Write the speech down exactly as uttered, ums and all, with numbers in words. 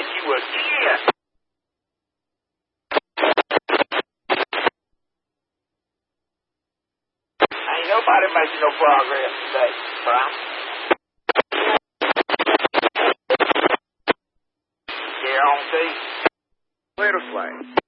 like you again. Ain't nobody making no progress today, Brian. Here on T. Little Slave.